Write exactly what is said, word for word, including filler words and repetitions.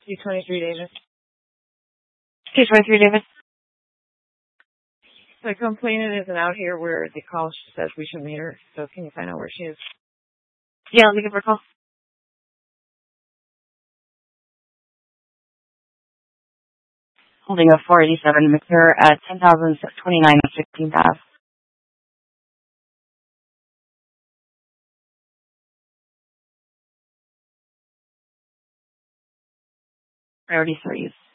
T twenty-three, David. T twenty-three, David. The complainant isn't out here where the call she says we should meet her, so can you find out where she is? Yeah, let me give her a call. Holding a four eighty-seven McClure at ten thousand twenty-nine and sixteenth Ave. Priority threes.